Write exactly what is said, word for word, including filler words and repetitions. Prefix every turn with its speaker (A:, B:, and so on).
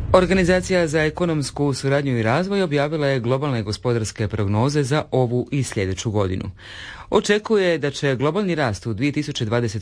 A: Organizacija za ekonomsku suradnju i razvoj objavila je globalne gospodarske prognoze za ovu i sljedeću godinu. Očekuje da će globalni rast u dvije tisuće dvadeset